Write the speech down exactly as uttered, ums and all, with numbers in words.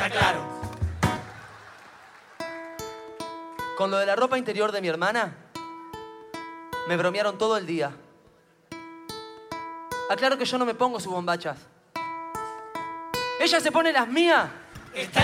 Está claro. Con lo de la ropa interior de mi hermana, me bromearon todo el día. Aclaro que yo no me pongo sus bombachas. Ella se pone las mías. Está